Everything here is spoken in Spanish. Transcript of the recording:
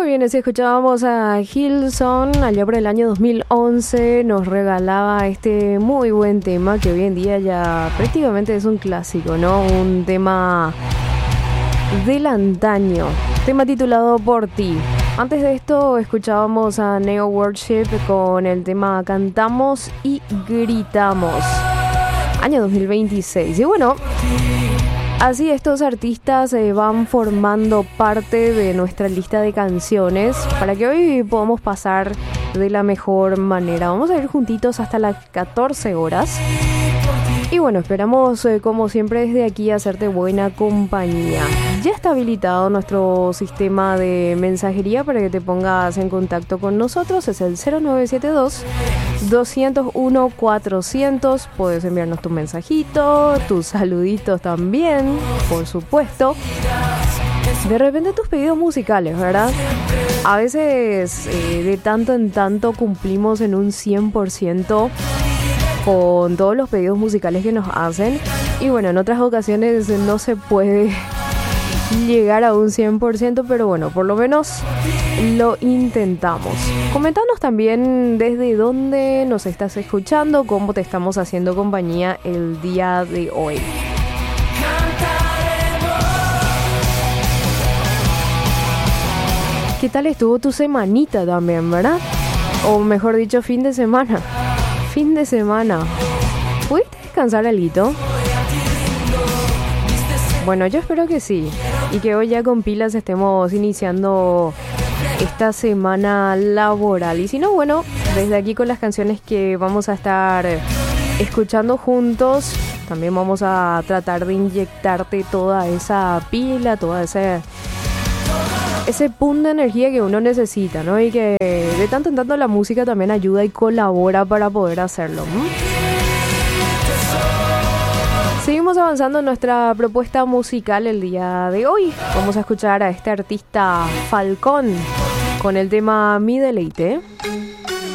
Muy bien, así escuchábamos a Hillsong allá por el año 2011. Nos regalaba este muy buen tema que hoy en día ya prácticamente es un clásico, ¿no? Un tema del antaño, tema titulado Por Ti. Antes de esto escuchábamos a Neo Worship con el tema Cantamos y Gritamos, año 2026. Y bueno, así estos artistas van formando parte de nuestra lista de canciones para que hoy podamos pasar de la mejor manera. Vamos a ir juntitos hasta las 14 horas. Y bueno, esperamos como siempre desde aquí hacerte buena compañía. Ya está habilitado nuestro sistema de mensajería para que te pongas en contacto con nosotros. Es el 0972-201-400. Puedes enviarnos tu mensajito, tus saluditos también, por supuesto. De repente tus pedidos musicales, ¿verdad? A veces de tanto en tanto cumplimos en un 100% con todos los pedidos musicales que nos hacen. Y bueno, en otras ocasiones no se puede llegar a un 100%, pero bueno, por lo menos lo intentamos. Coméntanos también desde dónde nos estás escuchando, cómo te estamos haciendo compañía el día de hoy. ¿Qué tal estuvo tu semanita también, verdad? O mejor dicho, fin de semana. Fin de semana. ¿Pudiste descansar algo? Bueno, yo espero que sí. Y que hoy ya con pilas estemos iniciando esta semana laboral. Y si no, bueno, desde aquí con las canciones que vamos a estar escuchando juntos, también vamos a tratar de inyectarte toda esa pila, toda ese punto de energía que uno necesita, ¿no? Y que de tanto en tanto la música también ayuda y colabora para poder hacerlo. Seguimos avanzando en nuestra propuesta musical el día de hoy. Vamos a escuchar a este artista Falcón con el tema Mi Deleite.